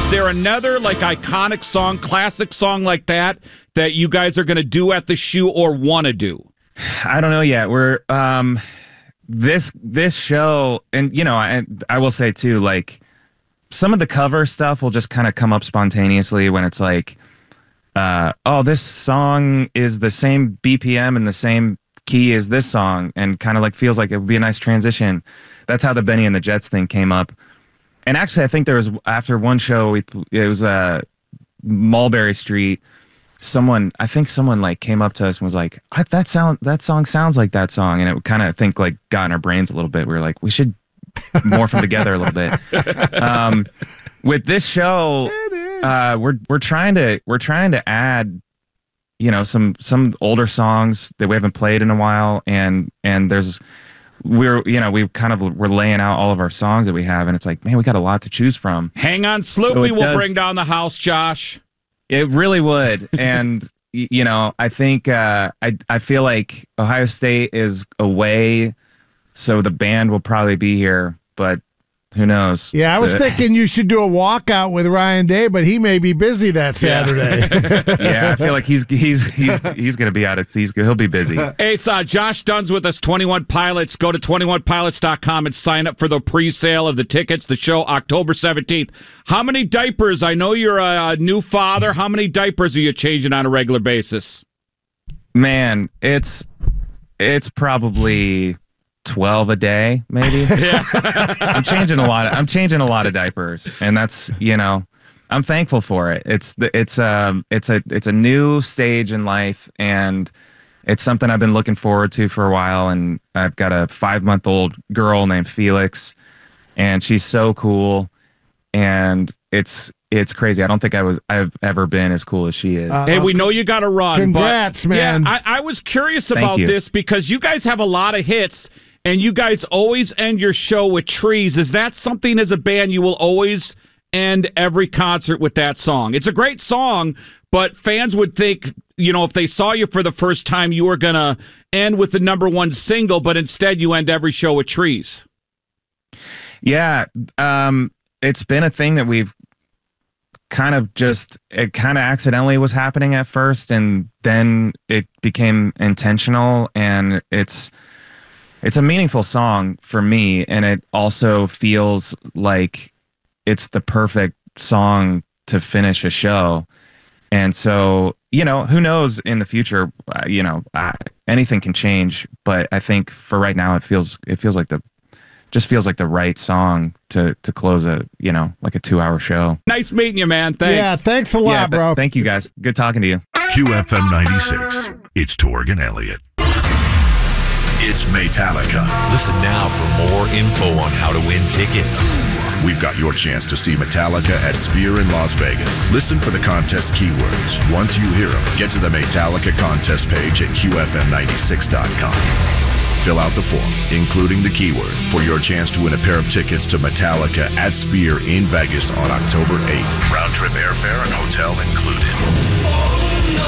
there another like iconic song, classic song like that you guys are going to do at the shoe or want to do? I don't know yet. We're this show, and you know, I will say too, like some of the cover stuff will just kind of come up spontaneously when it's like, oh, this song is the same BPM and the same key as this song, and kind of like feels like it would be a nice transition. That's how the Benny and the Jets thing came up. And actually, I think there was, after one show, it was Mulberry Street. Someone like came up to us and was like, that song sounds like that song, and it kind of think like got in our brains a little bit. We were like, we should morph them together a little bit. With this show, we're trying to add, you know, some older songs that we haven't played in a while, and we're laying out all of our songs that we have, and it's like, man, we got a lot to choose from. Hang on, Sloopy will bring down the house, Josh. It really would. And you know, I think I feel like Ohio State is away, so the band will probably be here, but who knows? Yeah, I was thinking you should do a walkout with Ryan Day, but he may be busy that Saturday. Yeah, I feel like he's going to be out of he'll be busy. Hey, it's Josh Dunn's with us, 21 Pilots. Go to 21pilots.com and sign up for the pre-sale of the tickets. The show October 17th. How many diapers? I know you're a new father. How many diapers are you changing on a regular basis? Man, it's probably 12 a day, maybe. Yeah. I'm changing a lot of diapers, and that's, you know, I'm thankful for it. It's a new stage in life, and it's something I've been looking forward to for a while. And I've got a 5-month-old girl named Felix, and she's so cool, and it's crazy. I don't think I've ever been as cool as she is. Hey, we know you got to run. Congrats, man. Yeah, I was curious about this because you guys have a lot of hits. And you guys always end your show with Trees. Is that something as a band you will always end every concert with that song? It's a great song, but fans would think, you know, if they saw you for the first time, you were going to end with the #1 single, but instead you end every show with Trees. Yeah, it's been a thing that we've kind of it kind of accidentally was happening at first, and then it became intentional, and it's a meaningful song for me, and it also feels like it's the perfect song to finish a show. And so, you know, who knows in the future, you know, anything can change, but I think for right now, it feels like the right song to close like a 2-hour show. Nice meeting you, man. Thanks. Yeah, thanks a lot, bro. Thank you, guys. Good talking to you. QFM 96. It's Torg and Elliott. It's Metallica. Listen now for more info on how to win tickets. We've got your chance to see Metallica at Sphere in Las Vegas. Listen for the contest keywords. Once you hear them, get to the Metallica contest page at QFM96.com. Fill out the form, including the keyword, for your chance to win a pair of tickets to Metallica at Sphere in Vegas on October 8th. Round-trip airfare and hotel included.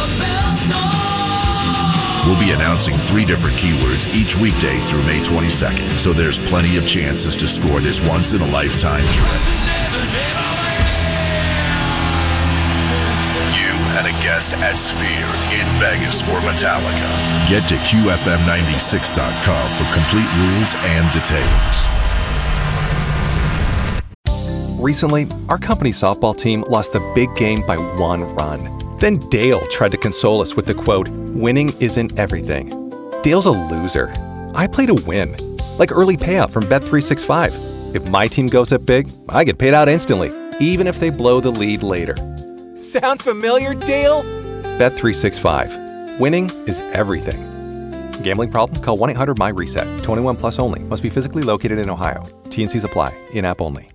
We'll be announcing 3 different keywords each weekday through May 22nd, so there's plenty of chances to score this once-in-a-lifetime trip. You and a guest at Sphere in Vegas for Metallica. Get to QFM96.com for complete rules and details. Recently, our company softball team lost the big game by 1 run. Then Dale tried to console us with the quote, "Winning isn't everything." Dale's a loser. I play to win. Like early payout from Bet365. If my team goes up big, I get paid out instantly, even if they blow the lead later. Sound familiar, Dale? Bet365. Winning is everything. Gambling problem? Call 1-800-MY-RESET. 21 plus only. Must be physically located in Ohio. T&Cs apply. In-app only.